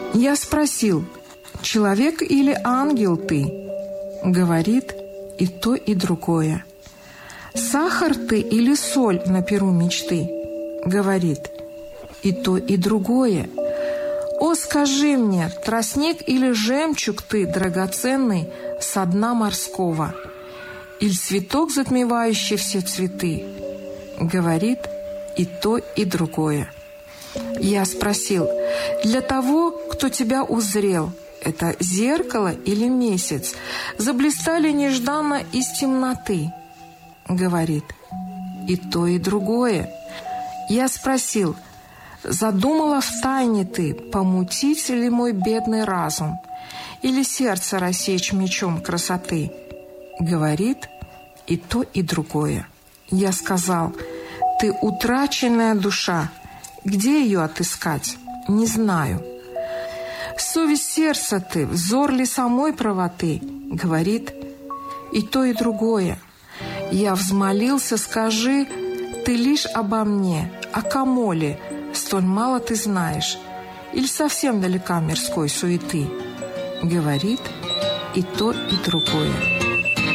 Я спросил: человек или ангел ты? Говорит: и то, и другое. Сахар ты или соль на перу мечты? Говорит: и то, и другое. О, скажи мне, тростник или жемчуг ты, драгоценный, со дна морского? Или цветок, затмевающий все цветы? Говорит: и то, и другое. Я спросил: для того, кто тебя узрел, это зеркало или месяц, заблистали нежданно из темноты? Говорит: и то, и другое. Я спросил: задумала втайне ты помутить ли мой бедный разум или сердце рассечь мечом красоты? Говорит: и то, и другое. Я сказал: ты утраченная душа, где ее отыскать? Не знаю. Совесть сердца ты, взор ли самой правоты? Говорит: и то, и другое. Я взмолился: скажи ты лишь обо мне, о Камоле, столь мало ты знаешь, или совсем далека мирской суеты? Говорит: и то, и другое.